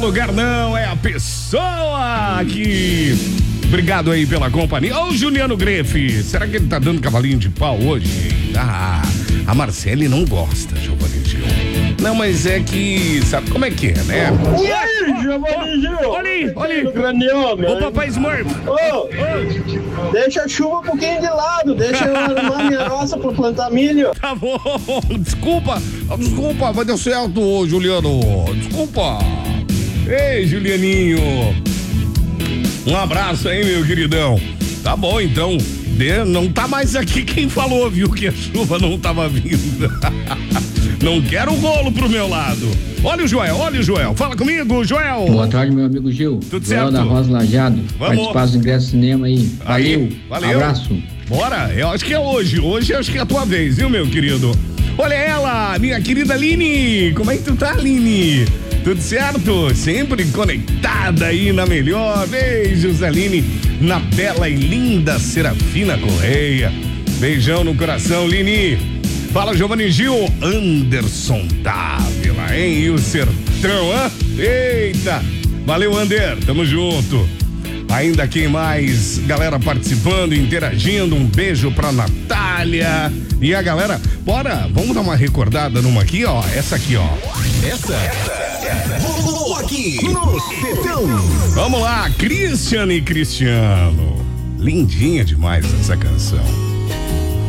Lugar não, é a pessoa que... Obrigado aí pela companhia. Ô, Juliano Grefe, será que ele tá dando cavalinho de pau hoje? Ah, a Marcele não gosta, Giovanni Gil. Não, mas é que, sabe como é que é, né? E aí, Giovanni Gil? Olha aí. Graniano, Ô, papai Smurf. Deixa a chuva um pouquinho de lado, deixa eu arrumar minha roça pra plantar milho. Tá bom, desculpa, vai dar certo, ô, Juliano. Desculpa. Ei, Julianinho. Um abraço aí, meu queridão. Tá bom, então. Não tá mais aqui quem falou, viu, que a chuva não tava vindo. Não quero rolo pro meu lado. Olha o Joel. Fala comigo, Joel. Boa tarde, meu amigo Gil. Tudo certo? da Rosa Lajado. Participar do ingresso do cinema aí. Valeu. Abraço. Bora, eu acho que é hoje. Hoje acho que é a tua vez, viu, meu querido? Olha ela, minha querida Aline. Como é que tu tá, Aline? Tudo certo? Sempre conectada aí na melhor. Beijos, Aline, na bela e linda Serafina Correia. Beijão no coração, Lini. Fala, Giovanni Gil. Anderson Dávila, hein? E o Sertão, hã? Eita! Valeu, Ander. Tamo junto. Ainda quem mais? Galera participando, interagindo. Um beijo pra Natália. E a galera, bora, vamos dar uma recordada numa aqui, ó. Essa aqui, ó. Essa. Rolou aqui no Sertão. Vamos lá, Cristiano. Lindinha demais essa canção.